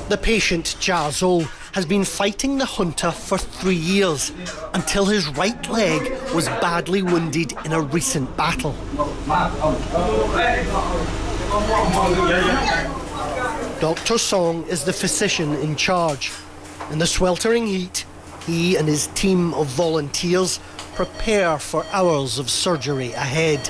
The patient, Jia Zhou, has been fighting the junta for 3 years until his right leg was badly wounded in a recent battle. Dr. Song is the physician in charge. In the sweltering heat, he and his team of volunteers prepare for hours of surgery ahead.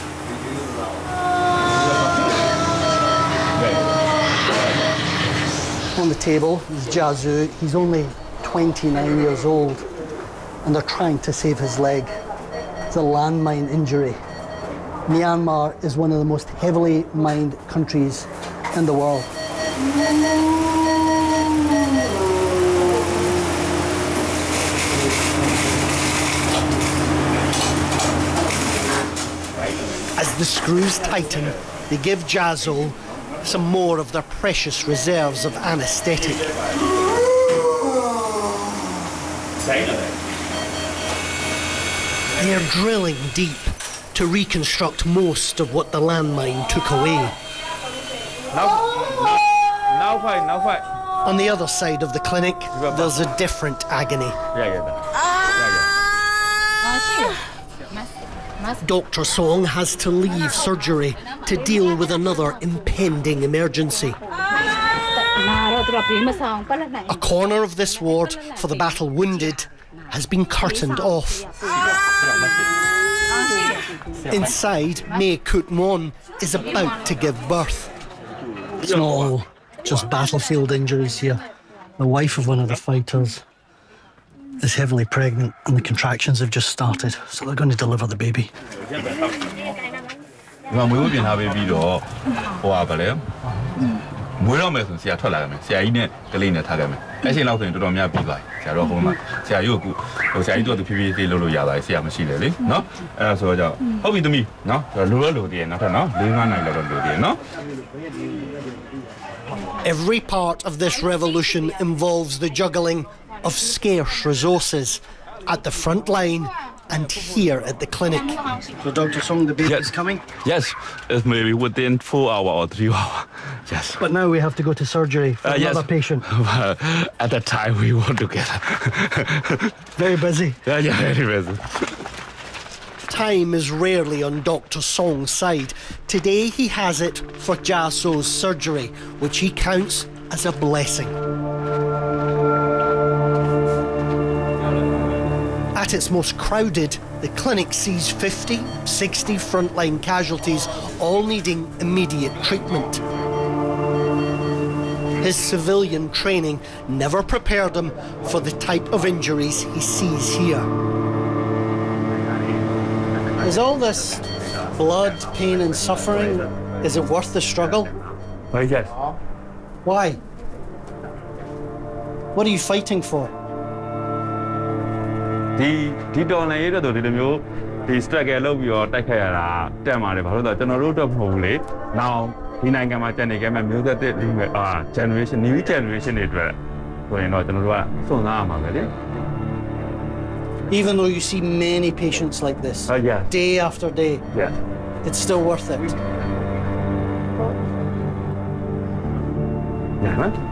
On the table is Jia Zhou. He's only 29 years old and they're trying to save his leg. It's a landmine injury. Myanmar is one of the most heavily mined countries in the world. As the screws tighten, they give Jia Zhou some more of their precious reserves of anaesthetic. They're drilling deep to reconstruct most of what the landmine took away. On the other side of the clinic, there's a different agony. Dr. Song has to leave surgery to deal with another impending emergency. A corner of this ward for the battle wounded has been curtained off. Inside, Mei Kut Mon is about to give birth. It's not all just battlefield injuries here. The wife of one of the fighters is heavily pregnant and the contractions have just started, so they're going to deliver the baby. Every part of this revolution involves the juggling of scarce resources at the front line and here at the clinic. So Dr. Song, the baby is coming? Yes, it's maybe within 4 hours or 3 hours. Yes. But now we have to go to surgery for another patient. At that time we work together. Very busy. Yeah, very busy. Time is rarely on Dr. Song's side. Today he has it for Jia Zhou's surgery, which he counts as a blessing. At its most crowded, the clinic sees 50, 60 frontline casualties, all needing immediate treatment. His civilian training never prepared him for the type of injuries he sees here. Is all this blood, pain and suffering, is it worth the struggle? Yes. Why? What are you fighting for? The struggle of your Takayara, Tamari, now, in generation, new generation, Even though you see many patients like this, day after day, it's still worth it. Yeah.